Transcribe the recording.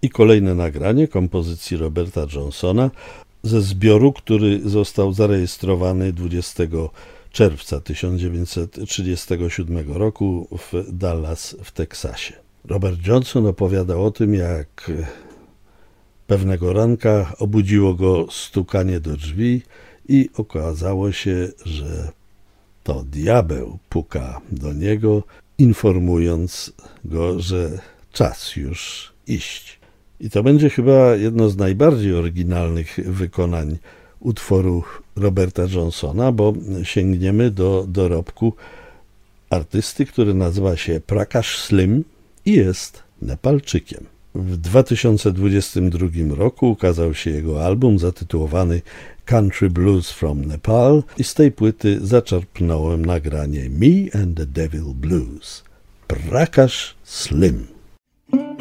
I kolejne nagranie kompozycji Roberta Johnsona ze zbioru, który został zarejestrowany 20 czerwca 1937 roku w Dallas w Teksasie. Robert Johnson opowiadał o tym, jak pewnego ranka obudziło go stukanie do drzwi i okazało się, że to diabeł puka do niego, informując go, że czas już iść. I to będzie chyba jedno z najbardziej oryginalnych wykonań utworu Roberta Johnsona, bo sięgniemy do dorobku artysty, który nazywa się Prakash Slim i jest Nepalczykiem. W 2022 roku ukazał się jego album zatytułowany Country Blues from Nepal i z tej płyty zaczerpnąłem nagranie Me and the Devil Blues. Prakash Slim.